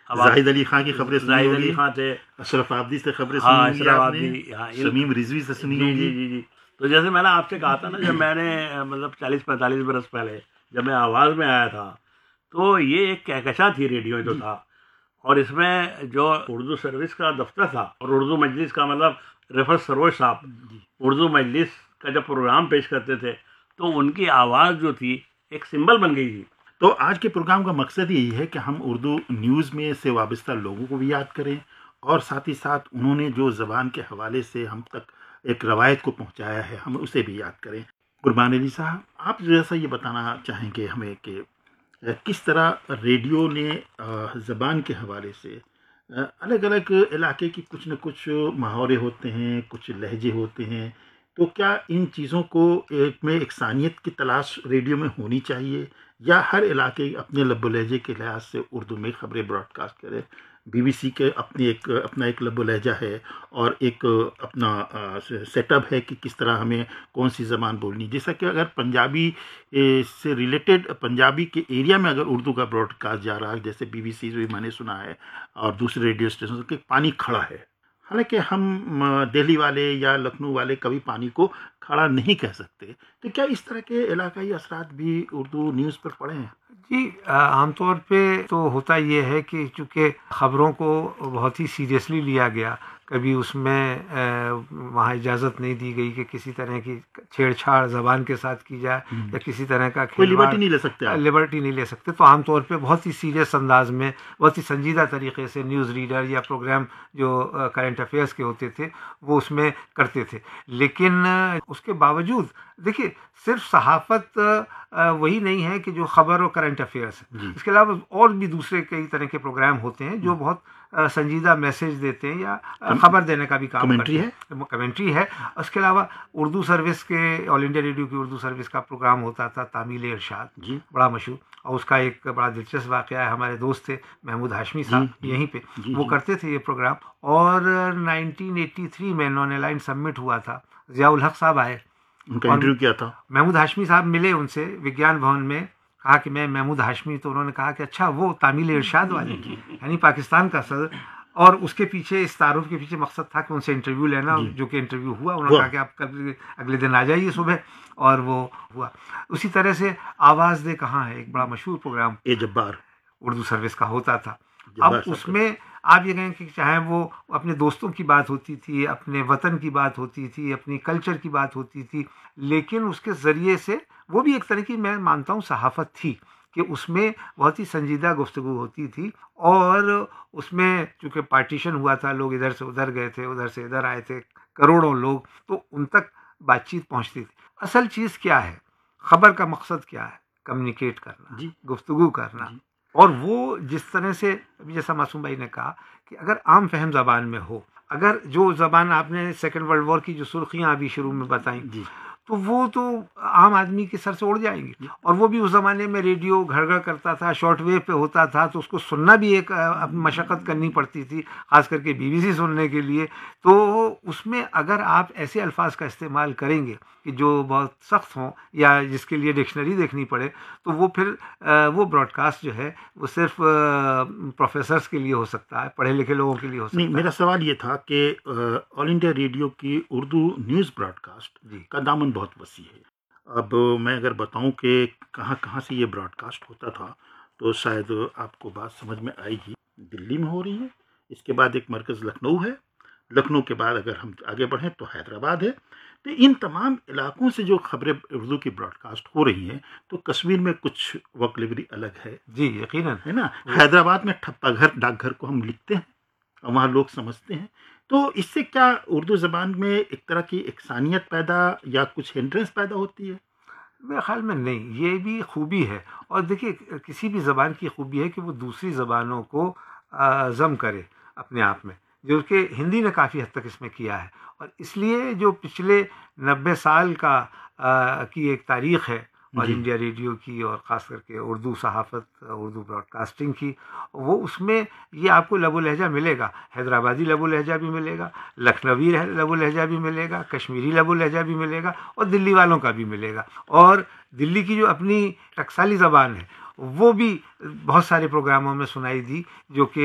زاہد علی خان کی خبریں سنی زاہد ہوگی، علی خان تھے، اشرف آبدی سے خبریں ہاں سنی ہوگی اشرف آپ نے، آبدی، ہاں شمیم رضوی سے سنی جی ہوگی. جی جی جی. تو جیسے میں نے آپ سے کہا تھا نا، جب میں نے مطلب 40-45 برس پہلے جب میں آواز میں آیا تھا، تو یہ ایک کہکشاں تھی ریڈیو جو تھا، اور اس میں جو اردو سروس کا دفتر تھا اور اردو مجلس کا مطلب ریفر سروش صاحب اردو مجلس کا جب پروگرام پیش کرتے تھے تو ان کی آواز جو تھی ایک سمبل بن گئی تھی. تو آج کے پروگرام کا مقصد یہی ہے کہ ہم اردو نیوز میں سے وابستہ لوگوں کو بھی یاد کریں، اور ساتھ ہی ساتھ انہوں نے جو زبان کے حوالے سے ہم تک ایک روایت کو پہنچایا ہے ہم اسے بھی یاد کریں. قربان علی صاحب، آپ جیسا یہ بتانا چاہیں گے ہمیں کہ کس طرح ریڈیو نے زبان کے حوالے سے الگ الگ علاقے کی کچھ نہ کچھ محاورے ہوتے ہیں، کچھ لہجے ہوتے ہیں، تو کیا ان چیزوں کو ایک میں یکسانیت کی تلاش ریڈیو میں ہونی چاہیے، یا ہر علاقے اپنے لب و لہجے کے لحاظ سے اردو میں خبریں براڈ کاسٹ کرے؟ بی بی سی کے اپنا ایک لب و لہجہ ہے، اور ایک اپنا سیٹ اپ ہے کہ کس طرح ہمیں کون سی زبان بولنی، جیسا کہ اگر پنجابی سے ریلیٹڈ پنجابی کے ایریا میں اگر اردو کا براڈ کاسٹ جا رہا ہے، جیسے بی بی سی بھی میں نے سنا ہے اور دوسرے ریڈیو اسٹیشن کہ پانی کھڑا ہے، حالانکہ ہم دہلی والے یا لکھنؤ والے کبھی پانی کو کھڑا نہیں کہہ سکتے. تو کیا اس طرح کے علاقائی اثرات بھی اردو نیوز پر پڑے ہیں؟ جی، عام طور پہ تو ہوتا یہ ہے کہ چونکہ خبروں کو بہت ہی سیریسلی لیا گیا، کبھی اس میں وہاں اجازت نہیں دی گئی کہ کسی طرح کی چھیڑ چھاڑ زبان کے ساتھ کی جائے یا کسی طرح کا کوئی لبرٹی نہیں لے سکتے آپ. لبرٹی نہیں لے سکتے. تو عام طور پہ بہت ہی سیریس انداز میں، بہت ہی سنجیدہ طریقے سے نیوز ریڈر یا پروگرام جو کرنٹ افیئرس کے ہوتے تھے وہ اس میں کرتے تھے. لیکن اس کے باوجود دیکھیے، صرف صحافت وہی نہیں ہے کہ جو خبر اور کرنٹ افیئرس ہے، اس کے علاوہ اور بھی دوسرے کئی طرح کے پروگرام ہوتے ہیں جو بہت سنجیدہ میسج دیتے ہیں یا خبر دینے کا بھی کام کرتے ہیں. کمنٹری ہے. اس کے علاوہ اردو سروس کے آل انڈیا ریڈیو کی اردو سروس کا پروگرام ہوتا تھا تعمیل ارشاد، بڑا مشہور، اور اس کا ایک بڑا دلچسپ واقعہ ہے. ہمارے دوست تھے محمود ہاشمی صاحب یہیں پہ، وہ کرتے تھے یہ پروگرام. اور 1983 میں نان الائن سبمٹ ہوا تھا، ضیاء الحق صاحب آئے، ان کا انٹرویو کیا تھا. محمود ہاشمی صاحب ملے ان سے وگیان بھون میں، کہا کہ میں محمود ہاشمی. تو انہوں نے کہا کہ اچھا وہ تعمیل ارشاد والے یعنی پاکستان کا صدر. اور اس کے پیچھے، اس تعارف کے پیچھے مقصد تھا کہ ان سے انٹرویو لینا، جو کہ انٹرویو ہوا. انہوں نے کہا کہ آپ اگلے دن آ جائیے صبح، اور وہ ہوا. اسی طرح سے آواز دے کہاں ہے، ایک بڑا مشہور پروگرام جبار اردو سروس کا ہوتا تھا. اب اس میں آپ یہ کہیں کہ چاہے وہ اپنے دوستوں کی بات ہوتی تھی، اپنے وطن کی بات ہوتی تھی، اپنی کلچر کی بات ہوتی تھی، لیکن اس کے ذریعے سے وہ بھی ایک طرح کی، میں مانتا ہوں، صحافت تھی کہ اس میں بہت ہی سنجیدہ گفتگو ہوتی تھی. اور اس میں چونکہ پارٹیشن ہوا تھا، لوگ ادھر سے ادھر گئے تھے، ادھر سے ادھر آئے تھے، کروڑوں لوگ، تو ان تک بات چیت پہنچتی تھی. اصل چیز کیا ہے، خبر کا مقصد کیا ہے؟ کمیونیکیٹ کرنا، گفتگو کرنا. اور وہ جس طرح سے جیسا معصوم بھائی نے کہا کہ اگر عام فہم زبان میں ہو، اگر جو زبان آپ نے سیکنڈ ورلڈ وار کی جو سرخیاں ابھی شروع میں بتائیں، تو وہ تو عام آدمی کے سر سے اڑ جائیں گی. اور وہ بھی اس زمانے میں ریڈیو گھر گھر کرتا تھا، شارٹ ویو پہ ہوتا تھا، تو اس کو سننا بھی ایک مشقت کرنی پڑتی تھی، خاص کر کے بی بی سی سننے کے لیے. تو اس میں اگر آپ ایسے الفاظ کا استعمال کریں گے کہ جو بہت سخت ہوں یا جس کے لیے ڈکشنری دیکھنی پڑے، تو وہ پھر وہ براڈ کاسٹ جو ہے وہ صرف پروفیسرز کے لیے ہو سکتا ہے، پڑھے لکھے لوگوں کے لیے ہو سکتا ہے. نہیں، میرا سوال یہ تھا کہ آل انڈیا ریڈیو کی اردو نیوز براڈ کاسٹ کا دامن بہت وسیع ہے. اب میں اگر بتاؤں کہ کہاں کہاں سے یہ براڈ کاسٹ ہوتا تھا تو شاید آپ کو بات سمجھ میں آئے گی. دلی میں ہو رہی ہے، اس کے بعد ایک مرکز لکھنؤ ہے، لکھنؤ کے بعد اگر ہم آگے بڑھیں تو حیدرآباد ہے. تو ان تمام علاقوں سے جو خبریں اردو کی براڈ کاسٹ ہو رہی ہیں، تو کشمیر میں کچھ وکیبلری الگ ہے. جی یقیناً ہے نا. حیدرآباد میں ٹھپا گھر، ڈاک گھر کو ہم لکھتے ہیں، وہاں لوگ سمجھتے ہیں. تو اس سے کیا اردو زبان میں ایک طرح کی یکسانیت پیدا یا کچھ ہنڈرنس پیدا ہوتی ہے؟ میرے خیال میں نہیں، یہ بھی خوبی ہے. اور دیکھیے، کسی بھی زبان کی خوبی ہے کہ وہ دوسری زبانوں کو ضم کرے اپنے آپ میں، جو کہ ہندی نے کافی حد تک اس میں کیا ہے. اور اس لیے جو پچھلے 90 سال کی ایک تاریخ ہے آل انڈیا ریڈیو کی، اور خاص کر کے اردو صحافت، اردو براڈ کاسٹنگ کی، وہ اس میں یہ آپ کو لب و لہجہ ملے گا. حیدرآبادی لب و لہجہ بھی ملے گا، لکھنوی لب و لہجہ بھی ملے گا، کشمیری لب و لہجہ بھی ملے گا، اور دلی والوں کا بھی ملے گا. اور دلی کی جو اپنی ٹکسالی زبان ہے وہ بھی بہت سارے پروگراموں میں سنائی دی، جو کہ